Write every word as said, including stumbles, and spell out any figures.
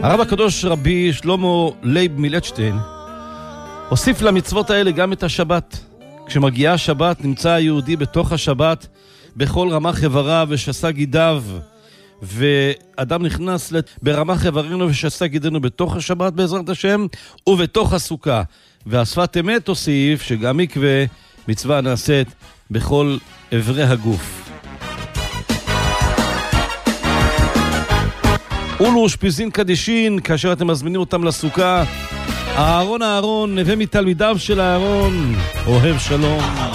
הרב הקדוש רבי שלמה לייב מילטשטיין הוסיף למצוות האלה גם את השבת. כשמגיעה השבת נמצא היהודי בתוך השבת בכל רמ"ח איבריו ושס"ה גידיו, ואדם נכנס ברמ"ח איברינו ושס"ה גידינו בתוך השבת בעזרת השם ובתוך הסוכה. והשפת אמת הוסיף שגם מקווה מצווה נעשית בכל איברי הגוף. אולו שפיזין קדישין, כאשר אתם מזמינים אותם לסוכה, אהרון אהרון, נווה מתלמידיו של אהרון, אוהב שלום.